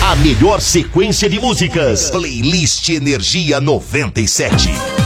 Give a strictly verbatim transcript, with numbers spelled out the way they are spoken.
A melhor sequência de músicas. Playlist Energia noventa e sete.